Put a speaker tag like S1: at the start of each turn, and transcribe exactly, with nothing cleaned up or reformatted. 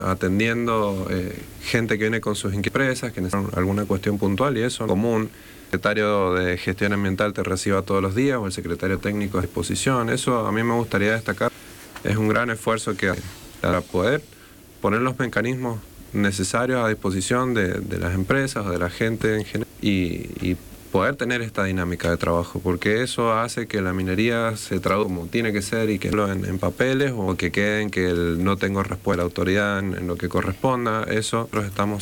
S1: atendiendo eh, gente que viene con sus empresas, que necesitan alguna cuestión puntual, y eso es común. El secretario de Gestión Ambiental te reciba todos los días, o el secretario técnico a disposición. Eso a mí me gustaría destacar. Es un gran esfuerzo que para poder poner los mecanismos necesarios a disposición de, de las empresas o de la gente en general, y, y poder tener esta dinámica de trabajo, porque eso hace que la minería se traduzca como tiene que ser, y que en, en papeles, o que queden que el, no tengo respuesta de la autoridad en, en lo que corresponda. Eso nosotros estamos